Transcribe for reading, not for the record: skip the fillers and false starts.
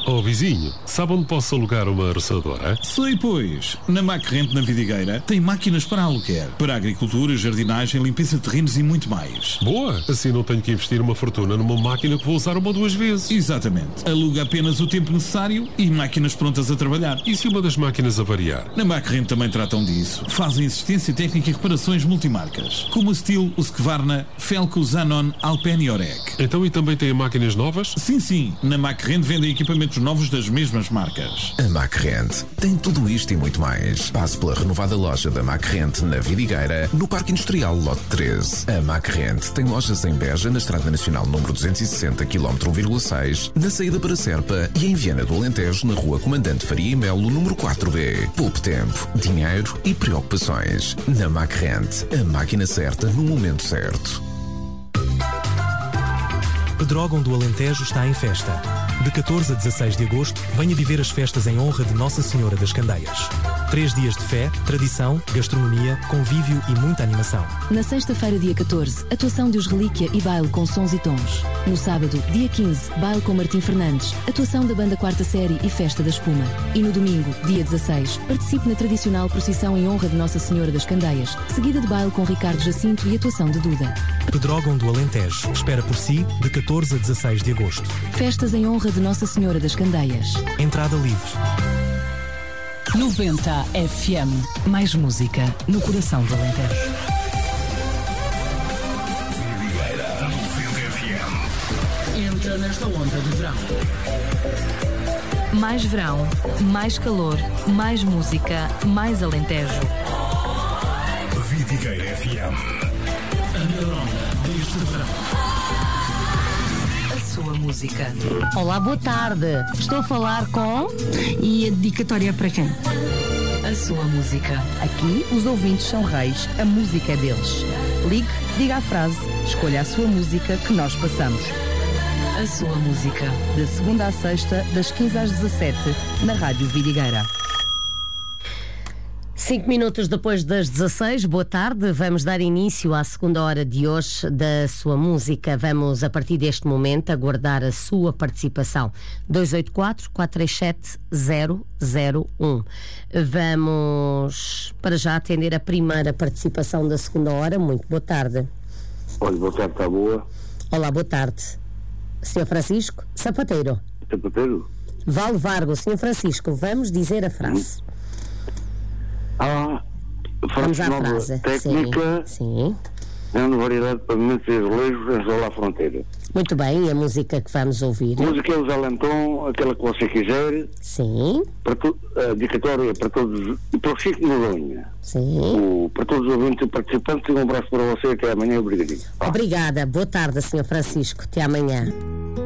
Oh, vizinho, sabe onde posso alugar uma roçadora? Sei, pois. Na Macrente, na Vidigueira, tem máquinas para aluguer. Para agricultura, jardinagem, limpeza de terrenos e muito mais. Boa! Assim não tenho que investir uma fortuna numa máquina que vou usar uma ou duas vezes. Exatamente. Aluga apenas o tempo necessário e máquinas prontas a trabalhar. E se uma das máquinas avariar? Na Macrente também tratam disso. Fazem assistência técnica e reparações multimarcas. Como a Steel, Husqvarna, Felco, Zanon, Alpen e Orec. Então e também tem máquinas novas? Sim. Na Macrente vendem equipamentos novos das mesmas marcas. A Macrente tem tudo isto e muito mais. Passe pela renovada loja da Macrente na Vidigueira, no Parque Industrial Lote 13. A Macrente tem lojas em Beja, na Estrada Nacional número 260, km 6, na saída para Serpa e em Viana do Alentejo, na Rua Comandante Faria e Melo, número 4B. Poupe tempo, dinheiro e preocupações. Na Macrente, a máquina certa no momento certo. Pedrógão do Alentejo está em festa. De 14 a 16 de agosto, venha viver as festas em honra de Nossa Senhora das Candeias. 3 dias de fé, tradição, gastronomia, convívio e muita animação. Na sexta-feira, dia 14, atuação de Os Relíquia e baile com sons e tons. No sábado, dia 15, baile com Martim Fernandes, atuação da banda Quarta Série e Festa da Espuma. E no domingo, dia 16, participe na tradicional procissão em honra de Nossa Senhora das Candeias, seguida de baile com Ricardo Jacinto e atuação de Duda. Pedrógão do Alentejo espera por si de 14 a 16 de agosto. Festas em honra de Nossa Senhora das Candeias. Entrada livre. 90 FM. Mais música no coração do Alentejo. Vidigueira 90 FM. Entra nesta onda de verão. Mais verão, mais calor, mais música, mais Alentejo. Vidigueira FM. A melhor onda deste verão. A sua música. Olá, boa tarde. Estou a falar com... E a dedicatória é para quem? A sua música. Aqui, os ouvintes são reis, a música é deles. Ligue, diga a frase, escolha a sua música que nós passamos. A sua música. De segunda à sexta, das 15 às 17, na Rádio Vidigueira. 5 minutos depois das 16, boa tarde. Vamos dar início à segunda hora de hoje da sua música. Vamos, a partir deste momento, aguardar a sua participação. 284-437-001. Vamos, para já, atender a primeira participação da segunda hora. Muito boa tarde. Olha, boa tarde, está boa? Olá, boa tarde. Sr. Francisco Sapateiro. Sapateiro? Vale Vargo. Sr. Francisco, vamos dizer a frase. Vamos à frase. Técnica. Sim. É uma variedade de pavimentos e azulejos em Zola à Fronteira. Muito bem, e a música que vamos ouvir? A música é o Zé Lanton, aquela que você quiser. Sim. A dedicatória é para todos, e para o Chico Noronha. Sim. Para todos os ouvintes e participantes, um abraço para você, até amanhã, obrigadinho. Obrigada, boa tarde, Sr. Francisco, até amanhã.